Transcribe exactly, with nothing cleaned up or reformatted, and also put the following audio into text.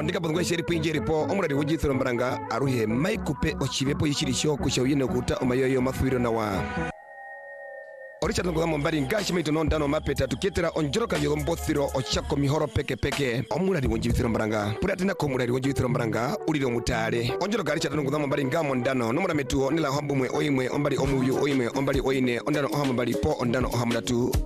ondika bangwe sheri pinjeri po omuradi wujithiro mbaranga aruhe maikupe ochivepo yichirisho kushawine kuta omayoyo mafuiro na wa Oricha tungu gamo mbari ngashi meito non dano mapeta tuketera onjoroka yombothiro ochako mihoro peke peke omuradi wujithiro mbaranga puratina ko omuradi wujithiro mbaranga uliro mutale onjoroka aricha tungu gamo mbari ngamo ndano nomura metuo nila hambumwe oimwe ombari omuyu oimwe ombari oine ondano ohamambari po ondano ohamudatu